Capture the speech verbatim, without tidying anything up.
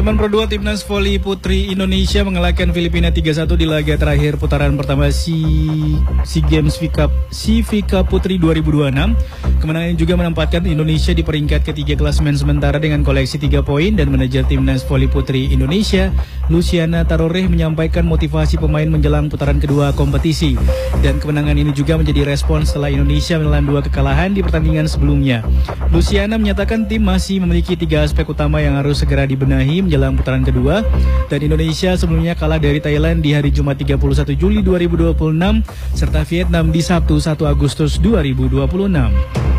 Teman-teman Pro dua Timnas Voli Putri Indonesia mengalahkan Filipina tiga satu di laga terakhir putaran pertama SEA SEA Games V Cup SEA V Cup Putri dua ribu dua puluh enam. Kemenangan ini juga menempatkan Indonesia di peringkat ketiga klasemen sementara dengan koleksi tiga poin, dan manajer Timnas Voli Putri Indonesia Luciana Taroreh menyampaikan motivasi pemain menjelang putaran kedua kompetisi. Dan kemenangan ini juga menjadi respon setelah Indonesia menelan dua kekalahan di pertandingan sebelumnya. Luciana menyatakan tim masih memiliki tiga aspek utama yang harus segera dibenahi menjelang putaran kedua, dan Indonesia sebelumnya kalah dari Thailand di hari Jumat tiga puluh satu Juli dua ribu dua puluh enam serta Vietnam di Sabtu satu Agustus dua ribu dua puluh enam.